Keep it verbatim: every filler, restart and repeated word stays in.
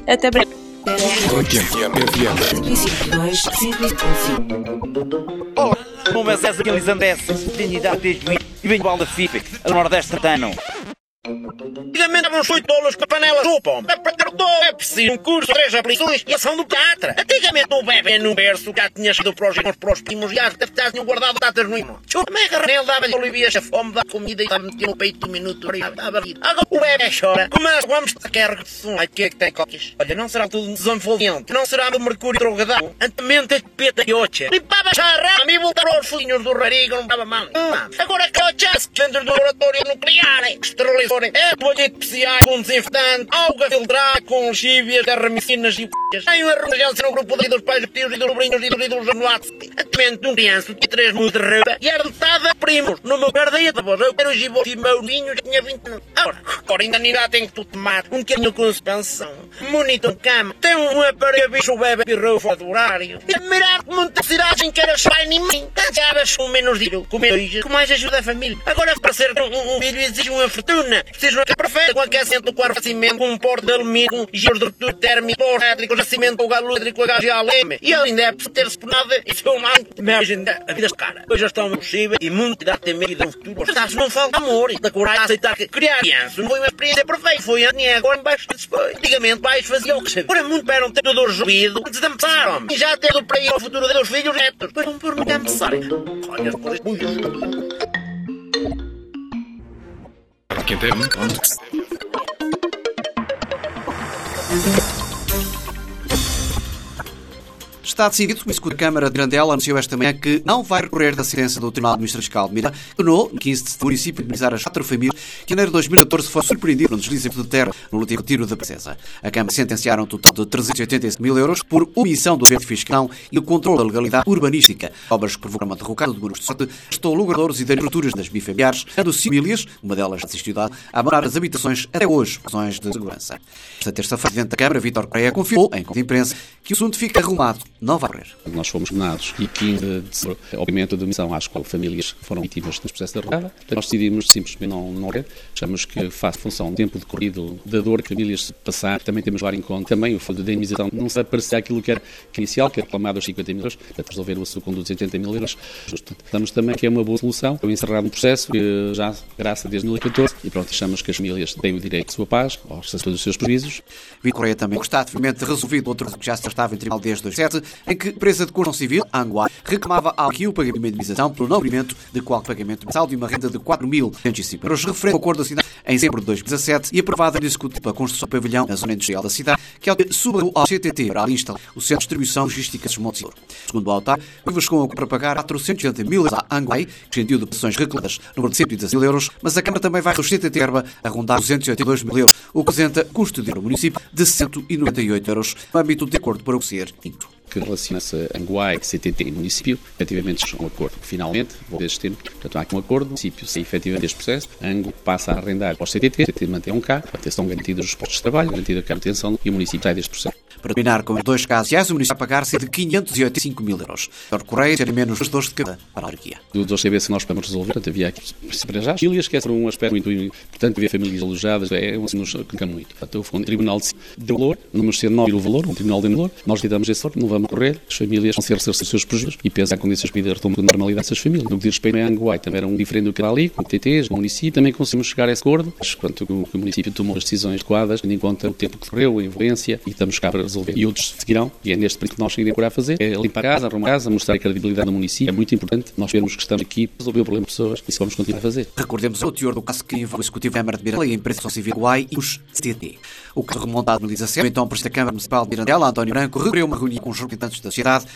Até breve. Olá, meu nome é César Elisandesse, tenho idade desde o I e venho do Val da Fife, a Nordeste Tratano. Antigamente davam uns oito dólares com a panela de sopa. Para aprender o dom é preciso um curso, três aplicações e ação do teatro. Antigamente o bebê no berço já tinha sido para os irmãos, para os primos e as deputadas tinham guardado tatas no irmão. A mãe Ranel dava-lhe olivias a fome, dava comida e metia no peito um minuto. Agora o bebê chora. Começa vamos a carga de som. Ai, que é que tem coques? Olha, não será tudo desenvolvente. Não será do mercúrio drogadão. Antigamente a peta e ocha. Limpava a charra e voltava aos filhinhos do rarigo, não dava mão. Agora que o chasque dentro do laboratório nuclear. Esterilizou. É político especial com desinfetante, água filtrada com lexívias, derramicinas e p***as. Tem uma referência no grupo de dos pais, tios e dos sobrinhos e dos ídolos anuados. Atualmente um criança tinha três mudas de roupa e era dotada de primos. No meu guarda-ia de voz, eu quero os gibos e meu vinho já tinha vinte anos. Agora, agora ainda nem lá tem que tu tomar um bocadinho com suspensão, monitor de cama, tem um aparelho bicho bebê pirrou fora do horário. E admirar como muita cidade sem querer pai nem mãe. Cansavas com menos dinheiro, com menos com mais ajuda a família. Agora para ser um, um filho exige uma fortuna. Precisa de uma perfeita com aquecimento do quarto cimento, com um porto de alumínio, com giros de retorno térmico, porto elétrico, cimento com galo elétrico, H G A L M. E ainda é preciso ter-se por nada e ser humano. Mas ainda a vida é cara. Hoje já estão impossíveis e muito dá ter medo do futuro. Mas não falta amor e da coragem de aceitar que criar criança não foi uma experiência perfeita. Foi antes e agora embaixo de depois. Antigamente pais faziam o que sabiam. Agora muito eram ter tudo resolvido antes de começar, homem. E já tendo para ir ao futuro dos filhos netos. Pois não por não começar. Olha, as coisas muito. Quem tem um ponto. Está decidido, por isso que a Câmara de Grandela anunciou esta manhã que não vai recorrer da sentença do Tribunal Administrativo Fiscal de Miranda, que tornou, no quinze de setembro, o município de indemnizar as quatro famílias que, em janeiro de dois mil e catorze, foram surpreendidas por um deslizamento de terra no último retiro da Princesa. A Câmara sentenciaram um total de trezentos e oitenta e cinco mil euros por omissão do dever de fiscal e o controle da legalidade urbanística. Obras que provocaram uma derrocada do muro de sorte, estou logradores e das estruturas das bifamiliares, sendo famílias, uma delas desistiu a abandonar as habitações até hoje, por razões de segurança. Esta terça-feira, o Presidente da Câmara, Vítor Correia, confirmou, em conferência de imprensa, que o assunto fica arrumado, não vai correr. Nós fomos condenados e quinze de dezembro, obviamente, de omissão às quatro famílias que foram vítimas do processo de derrocada. Nós decidimos simplesmente não, não ver. Achamos que faz função do tempo decorrido da dor que famílias passar. Também temos de levar em conta também o fundo de indemnização. Não se aparecer aquilo que era que inicial, que era reclamado aos cinquenta mil euros, para resolver o assunto com duzentos e oitenta mil euros. Estamos também que é uma boa solução. Eu encerrar um processo que já graça desde dois mil e catorze e pronto, achamos que as famílias têm o direito de sua paz, ao ressarcimento dos seus prejuízos. Vítor Correia também está firmemente resolvido outro que já estava em tribunal desde dois mil e sete, em que a empresa de construção civil, Anguai, reclamava ao Rio o pagamento de uma indemnização pelo não cumprimento de qualquer pagamento mensal de uma renda de quatro mil duzentos e cinco euros, referente ao acordo assinado em dezembro de dois mil e dezassete e aprovado em discutir pela construção do pavilhão na zona industrial da cidade, que é o subarrou ao C T T para ali instalar o Centro de Distribuição Logística de Monte Seguro. Segundo o autar, vivas com a para pagar quatrocentos e oitenta mil euros à Anguai, que extendiu de prestações reclamadas no número de cento e dezasseis mil euros, mas a Câmara também vai ao C T T Erba a rondar duzentos e oitenta e dois mil euros, o que representa custo de o município de cento e noventa e oito euros, no âmbito de acordo para o ser quinto. Que relaciona-se a Anguai, C T T e município, efetivamente é um acordo. Finalmente, vou desde tempo, portanto há aqui um acordo, o município sai efetivamente deste processo, a Angu passa a arrendar ao C T T, o C T T mantém um cá, portanto estão garantidos os postos de trabalho, garantida a manutenção e o município sai deste processo. Para terminar com os dois casos, o município vai pagar cerca de quinhentos e oitenta e cinco mil euros. Vítor Correia terem menos os dores de cabeça para a autarquia. Dos dois C B S nós podemos resolver, portanto havia aqui para já famílias, que é um aspecto muito importante, haver famílias alojadas, é um que nos clica muito. Portanto, houve um tribunal de valor, não vamos ser nós o valor, um tribunal de valor, nós lidamos esse valor, não vamos correr, as famílias vão ser ressarcidas os seus prejuízos e pensar em condições de vida retomam de normalidade essas famílias. No que diz respeito a Anguai, também era um diferente do que era ali, com o T Ts, o município, também conseguimos chegar a esse acordo, mas quanto o, o município tomou as decisões adequadas, tendo em conta o tempo que correu, a envolvência, e estamos cá para resolver. E outros seguirão, e é neste período que nós seguiremos a fazer, é limpar a casa, arrumar a casa, mostrar a credibilidade do município. É muito importante nós vermos que estamos aqui para resolver o problema de pessoas e isso vamos continuar a fazer. Recordemos o teor do caso que envolve o Executivo da Câmara de Mirandela e a Empresa Civil Anguai e os C T T. O caso remontado em dois mil e dezassete, então o Presidente da Câmara Municipal de Mirandela, António Branco, recorreu uma reunião com os representantes da sociedade